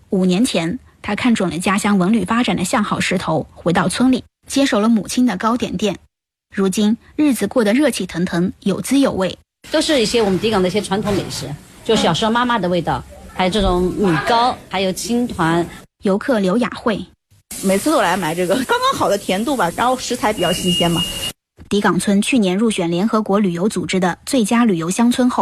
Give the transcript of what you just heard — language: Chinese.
5年前，他看准了家乡文旅发展的向好势头，回到村里接手了母亲的糕点店。如今日子过得热气腾腾，有滋有味， 都是一些我们迪岗的一些传统美食，就小时候妈妈的味道，还有这种米糕，还有青团。 游客刘雅慧， 每次都来买这个，刚刚好的甜度吧，然后食材比较新鲜嘛。 迪岗村去年入选联合国旅游组织的最佳旅游乡村后，